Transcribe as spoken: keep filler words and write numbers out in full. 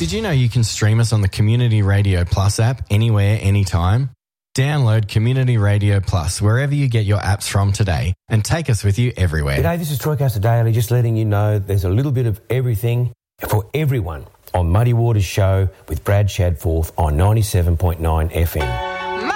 Did you know you can stream us on the Community Radio Plus app anywhere, anytime? Download Community Radio Plus wherever you get your apps from today and take us with you everywhere. G'day, this is Troycaster Daily, just letting you know there's a little bit of everything for everyone on Muddy Waters Show with Brad Shadforth on ninety-seven point nine F M.